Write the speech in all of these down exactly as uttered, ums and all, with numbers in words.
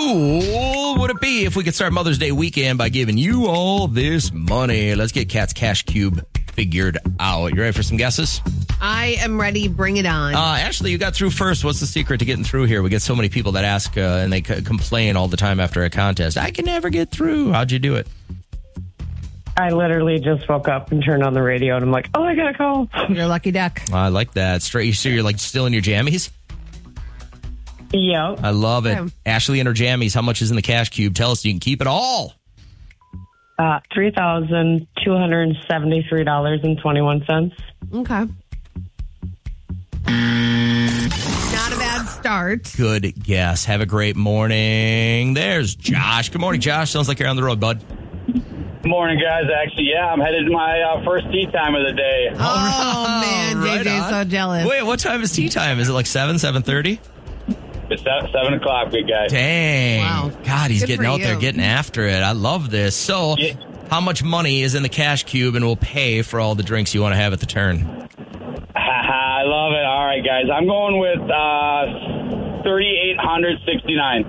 cool would it be if we could start Mother's Day weekend by giving you all this money? Let's get Kat's Cash Cube figured out. You ready for some guesses? I am ready. Bring it on. Uh, Ashley, you got through first. What's the secret to getting through here? We get so many people that ask uh, and they c- complain all the time after a contest. I can never get through. How'd you do it? I literally just woke up and turned on the radio, and I'm like, oh, I got to call. You're a lucky duck. I like that. Straight. So you're like still in your jammies? Yeah. I love it. Okay. Ashley and her jammies. How much is in the Cash Cube? Tell us so you can keep it all. Uh, three thousand two hundred seventy-three dollars and twenty-one cents. Okay. Not a bad start. Good guess. Have a great morning. There's Josh. Good morning, Josh. Sounds like you're on the road, bud. Good morning, guys. Actually, yeah, I'm headed to my uh, first tea time of the day. Oh, man. Right J J's on. so jealous. Wait, what time is tea time? Is it like seven, seven thirty? It's seven, seven o'clock, big guy. Dang. Wow. God, he's Good getting for out there, you. getting after it. I love this. So, Yeah. how much money is in the Cash Cube and we'll pay for all the drinks you want to have at the turn? I love it. All right, guys. I'm going with uh, thirty-eight hundred sixty-nine.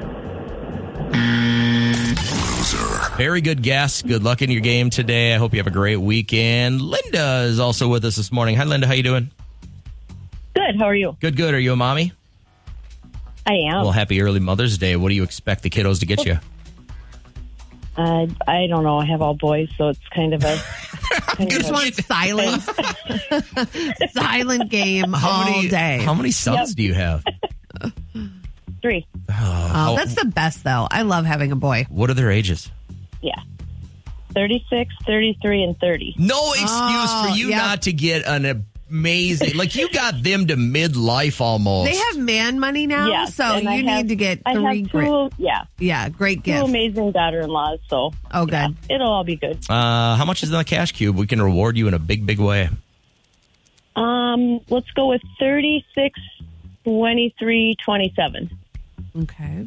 Very good guess. Good luck in your game today. I hope you have a great weekend. Linda is also with us this morning. Hi, Linda. How you doing? Good. How are you? Good, good. Are you a mommy? I am. Well, happy early Mother's Day. What do you expect the kiddos to get you? Uh, I don't know. I have all boys, so it's kind of a... Kind You of just a want silence. Silent game How all many, day. How many sons Yep. do you have? three. Oh, that's the best, though. I love having a boy. What are their ages? Yeah. thirty-six, thirty-three, and thirty. No excuse Oh, for you yep. not to get an amazing... Like, you got them to midlife almost. They have man money now, Yes, so and you I need have- to get I three have great. two, yeah, Yeah, great two gift. amazing daughter-in-laws, so Oh, good. yeah, it'll all be good. Uh, how much is in the Cash Cube? We can reward you in a big, big way. Um, let's go with thirty-six, twenty-three, twenty-seven. Okay.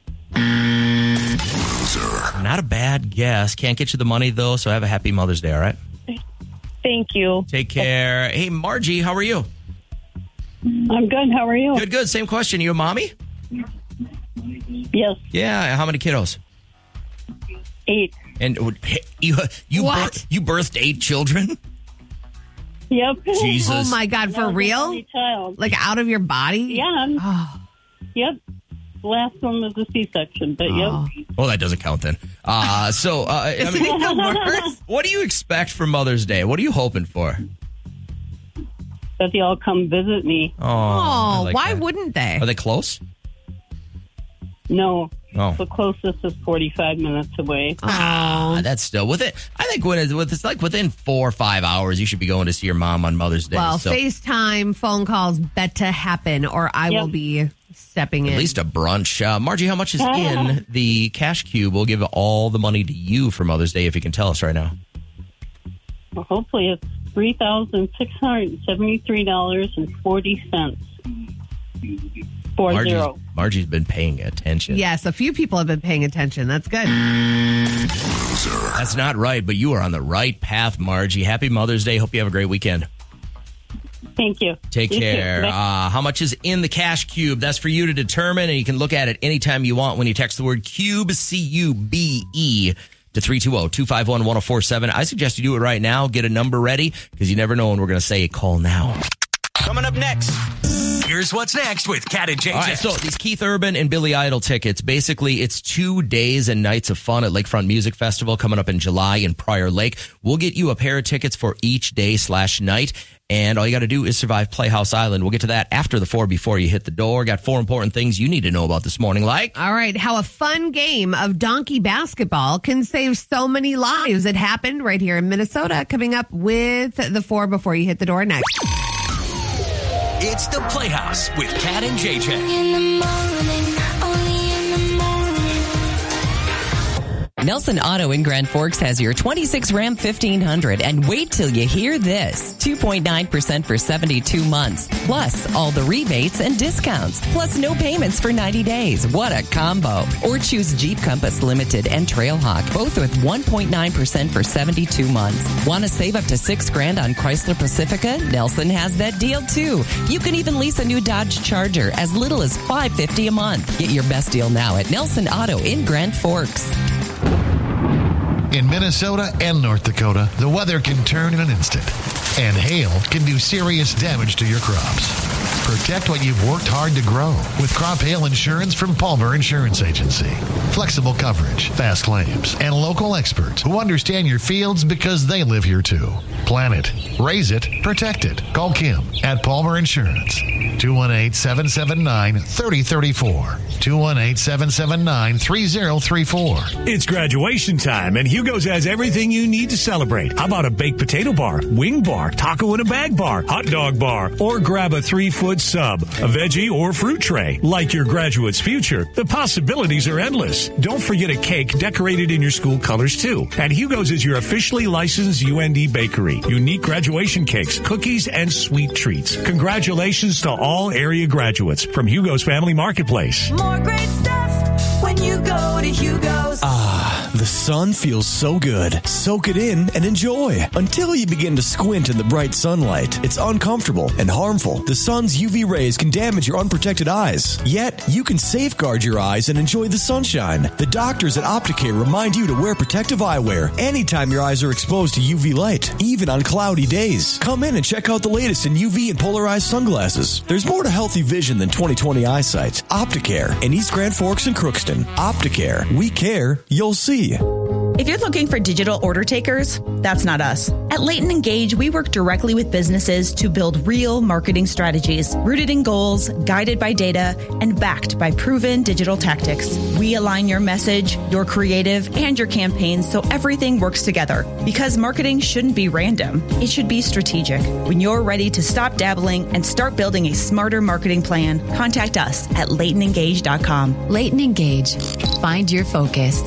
Not a bad guess. Can't get you the money, though, so have a happy Mother's Day, all right? Thank you. Take care. Hey, Margie, how are you? I'm good. How are you? Good, good. Same question. You a mommy? Yes, Yeah. How many kiddos? eight. And uh, you you What? bir- you birthed eight children? Yep. Jesus. Oh, my God. For real? Child. Like out of your body? Yeah. Oh, Yep. The last one was a C-section, but oh. Well, that doesn't count then. Uh, so, uh, I Is mean, it even worse? what do you expect for Mother's Day? What are you hoping for? that they all come visit me. Oh, I Oh, like why that. wouldn't they? Are they close? No. Oh. The closest is forty-five minutes away. Ah, that's still with it. I think when it's, with, it's like within four or five hours, you should be going to see your mom on Mother's Day. Well, so FaceTime, phone calls, bet to happen, or I Yep. will be stepping in. at least a brunch. Uh, Margie, how much is in the Cash Cube? We'll give all the money to you for Mother's Day if you can tell us right now. Well, hopefully it's three thousand six hundred seventy-three dollars and forty cents. Four Margie's, zero. Margie's been paying attention. Yes, a few people have been paying attention. That's good. That's not right, but you are on the right path, Margie. Happy Mother's Day. Hope you have a great weekend. Thank you. Take You too. care. Bye. Uh, how much is in the Cash Cube? That's for you to determine, and you can look at it anytime you want when you text the word CUBE, C U B E, to three two zero, two five one, one zero four seven. I suggest you do it right now. Get a number ready, because you never know when we're going to say call now. Coming up next, here's what's next with Kat and J J. All right, so these Keith Urban and Billy Idol tickets, basically it's two days and nights of fun at Lakefront Music Festival coming up in July in Prior Lake. We'll get you a pair of tickets for each day slash night, and all you got to do is survive Playhouse Island. We'll get to that after the four before you hit the door. Got four important things you need to know about this morning, like... All right, how a fun game of donkey basketball can save so many lives. It happened right here in Minnesota. Coming up with the four before you hit the door next. It's the Playhouse with Kat and J J. In the morning, only in the morning. Nelson Auto in Grand Forks has your twenty-six Ram fifteen hundred, and wait till you hear this. two point nine percent for seventy-two months, plus all the rebates and discounts, plus no payments for ninety days. What a combo. Or choose Jeep Compass Limited and Trailhawk, both with one point nine percent for seventy-two months. Want to save up to six grand on Chrysler Pacifica? Nelson has that deal too. You can even lease a new Dodge Charger as little as five hundred fifty dollars a month. Get your best deal now at Nelson Auto in Grand Forks. In Minnesota and North Dakota, the weather can turn in an instant, and hail can do serious damage to your crops. Protect what you've worked hard to grow with crop hail insurance from Palmer Insurance Agency. Flexible coverage, fast claims, and local experts who understand your fields because they live here too. Plan it, raise it, protect it. Call Kim at Palmer Insurance. two one eight, seven seven nine, three zero three four. two one eight, seven seven nine, three zero three four. It's graduation time, and Hugo's has everything you need to celebrate. How about a baked potato bar, wing bar, taco in a bag bar, hot dog bar, or grab a three-foot sub, a veggie or fruit tray. Like your graduate's future, the possibilities are endless. Don't forget a cake decorated in your school colors, too. And Hugo's is your officially licensed U N D bakery. Unique graduation cakes, cookies, and sweet treats. Congratulations to all area graduates from Hugo's Family Marketplace. More great stuff when you go to Hugo's. Ah, the sun feels so good. Soak it in and enjoy until you begin to squint in the bright sunlight. It's uncomfortable and harmful. The sun's U V rays can damage your unprotected eyes. Yet, you can safeguard your eyes and enjoy the sunshine. The doctors at Opticare remind you to wear protective eyewear anytime your eyes are exposed to U V light, even on cloudy days. Come in and check out the latest in U V and polarized sunglasses. There's more to healthy vision than twenty twenty eyesight. Opticare in East Grand Forks and Crookston. Opticare. We care. You'll see. If you're looking for digital order takers, that's not us. At Leighton Engage, we work directly with businesses to build real marketing strategies, rooted in goals, guided by data, and backed by proven digital tactics. We align your message, your creative, and your campaigns so everything works together. Because marketing shouldn't be random. It should be strategic. When you're ready to stop dabbling and start building a smarter marketing plan, contact us at Leighton Engage dot com. Leighton Engage. Find your focus.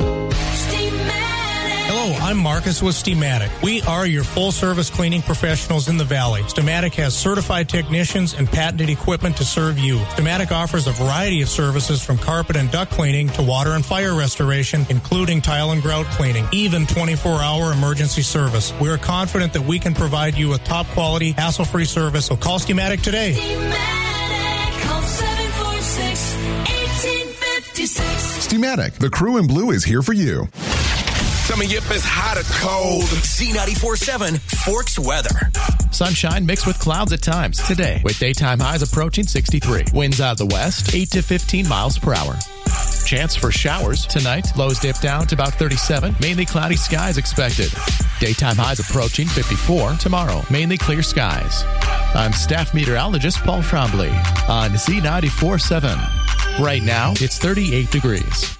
Hello, I'm Marcus with Steamatic. We are your full-service cleaning professionals in the Valley. Steamatic has certified technicians and patented equipment to serve you. Steamatic offers a variety of services from carpet and duct cleaning to water and fire restoration, including tile and grout cleaning, even twenty-four hour emergency service. We are confident that we can provide you with top-quality, hassle-free service, so call Steamatic today. Steamatic, call seven four six, one eight five six. Steamatic, the crew in blue is here for you. Tell me if it's hot or cold. Z ninety-four point seven Forks weather. Sunshine mixed with clouds at times today, with daytime highs approaching sixty-three. Winds out of the west, eight to fifteen miles per hour. Chance for showers tonight. Lows dip down to about thirty-seven. Mainly cloudy skies expected. Daytime highs approaching fifty-four. Tomorrow, mainly clear skies. I'm staff meteorologist Paul Trombley on Z ninety-four point seven. Right now, it's thirty-eight degrees.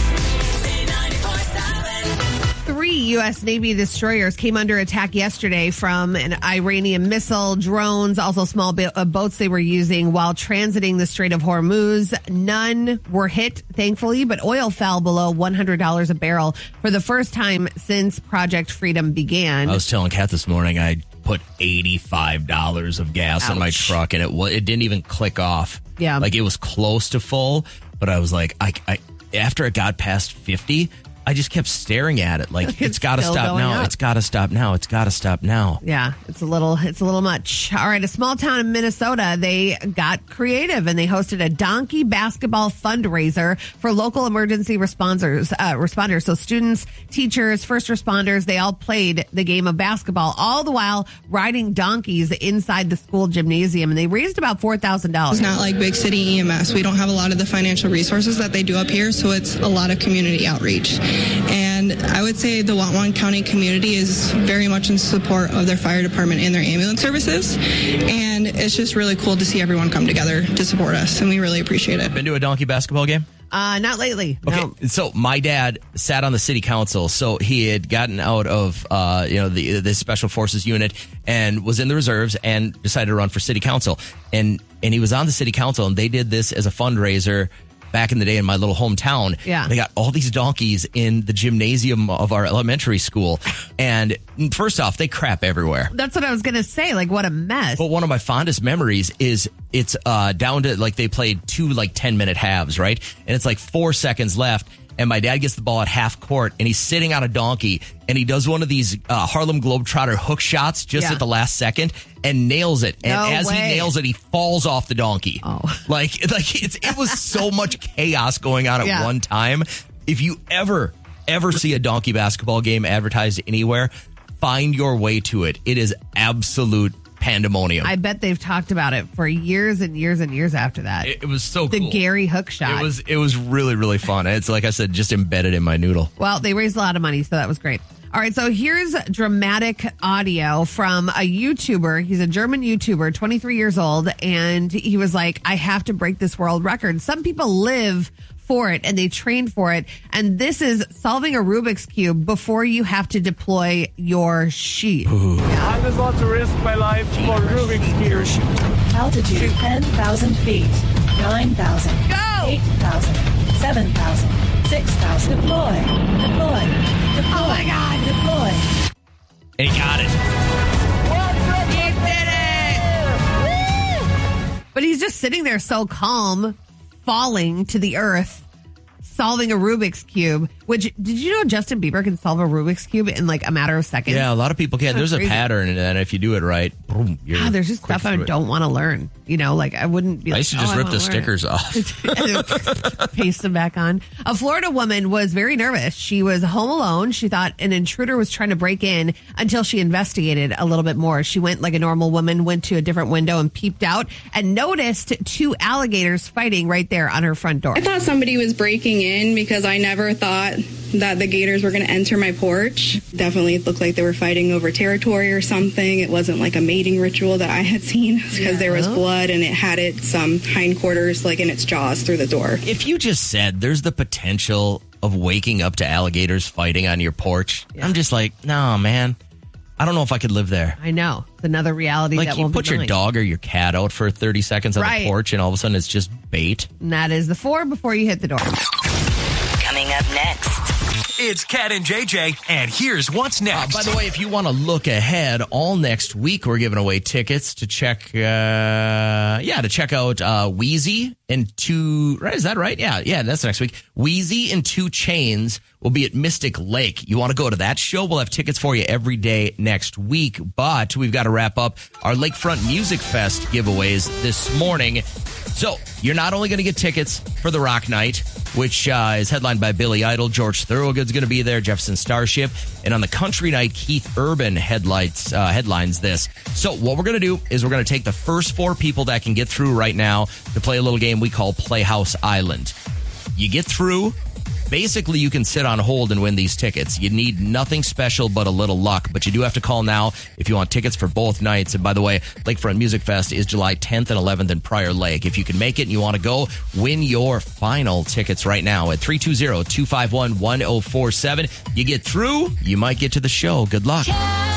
Three U S Navy destroyers came under attack yesterday from an Iranian missile, drones, also small bo- uh, boats they were using while transiting the Strait of Hormuz. None were hit, thankfully, but oil fell below one hundred dollars a barrel for the first time since Project Freedom began. I was telling Kat this morning I put eighty-five dollars of gas Ouch. in my truck, and it w- it didn't even click off. Yeah. Like, it was close to full, but I was like, I, I after it got past fifty, I just kept staring at it like, It's it's got to still stop going now. up. It's got to stop now. It's got to stop now. Yeah, it's a little, it's a little much. All right, a small town in Minnesota, they got creative and they hosted a donkey basketball fundraiser for local emergency responders. Uh, responders, so students, teachers, first responders, they all played the game of basketball, all the while riding donkeys inside the school gymnasium, and they raised about four thousand dollars. It's not like big city E M S. We don't have a lot of the financial resources that they do up here, so it's a lot of community outreach. And I would say the Whatwan County community is very much in support of their fire department and their ambulance services. And it's just really cool to see everyone come together to support us, and we really appreciate it. Been to a donkey basketball game? Uh, not lately. Okay, No. so my dad sat on the city council, so he had gotten out of uh, you know the the special forces unit and was in the reserves and decided to run for city council, and and he was on the city council, and they did this as a fundraiser back in the day in my little hometown. Yeah. They got all these donkeys in the gymnasium of our elementary school. And first off, they crap everywhere. That's what I was going to say. Like, what a mess. But one of my fondest memories is it's uh, down to, like, they played two, like, ten-minute halves, right? And it's, like, four seconds left. And my dad gets the ball at half court, and he's sitting on a donkey, and he does one of these uh, Harlem Globetrotter hook shots just Yeah. at the last second and nails it. And No as way. he nails it, he falls off the donkey. Oh. Like, like it's, it was so much chaos going on at Yeah. one time. If you ever, ever see a donkey basketball game advertised anywhere, find your way to it. It is absolute pandemonium. I bet they've talked about it for years and years and years after that. It, it was so the cool. Gary hook shot. It was it was really, really fun. It's like I said, just embedded in my noodle. Well, they raised a lot of money, so that was great. All right, so here's dramatic audio from a YouTuber. He's a German YouTuber, twenty-three years old, and he was like, I have to break this world record. Some people live for it and they train for it, and this is solving a Rubik's Cube before you have to deploy your sheet. I was about to risk my life for Rubik's Cube. Altitude ten thousand feet, nine thousand, Go! eight thousand, seven thousand, six thousand. Deploy, deploy, deploy. Oh my God. Deploy. And he got it. He did it! But he's just sitting there so calm, falling to the earth, solving a Rubik's Cube. Which, did you know Justin Bieber can solve a Rubik's Cube in like a matter of seconds? Yeah, a lot of people can. That's There's crazy. a pattern, and if you do it right, boom, you're God, there's just quick stuff I through it. don't want to learn. You know, like I wouldn't be like, I used to oh, just I rip wanna the learn stickers it. off. Paste them back on. A Florida woman was very nervous. She was home alone. She thought an intruder was trying to break in until she investigated a little bit more. She went like a normal woman, went to a different window and peeped out and noticed two alligators fighting right there on her front door. I thought somebody was breaking in because I never thought that the gators were going to enter my porch. Definitely looked like they were fighting over territory or something. It wasn't like a mating ritual that I had seen because Yeah. there was blood and it had its um, hindquarters like in its jaws through the door. If you just said there's the potential of waking up to alligators fighting on your porch, I'm just like, no, man. I don't know if I could live there. I know. It's another reality Like that you won't put be your mine. dog or your cat out for thirty seconds on Right. the porch, and all of a sudden it's just bait. And that is the four before you hit the door. Coming up next, it's Cat and J J, and here's what's next. Uh, by the way, if you want to look ahead, all next week we're giving away tickets to check, uh, yeah, to check out uh, Wheezy and Two. Right? Is that right? Yeah, yeah, that's next week. Wheezy and Two Chains will be at Mystic Lake. You want to go to that show? We'll have tickets for you every day next week. But we've got to wrap up our Lakefront Music Fest giveaways this morning. So you're not only going to get tickets for the Rock Night, which uh, is headlined by Billy Idol. George Thorogood's going to be there, Jefferson Starship. And on the Country Night, Keith Urban headlights, uh, headlines this. So what we're going to do is we're going to take the first four people that can get through right now to play a little game we call Playhouse Island. You get through. Basically, you can sit on hold and win these tickets. You need nothing special but a little luck, but you do have to call now if you want tickets for both nights. And by the way, Lakefront Music Fest is July tenth and eleventh in Prior Lake. If you can make it and you want to go, win your final tickets right now at three two zero, two five one, one zero four seven. You get through, you might get to the show. Good luck.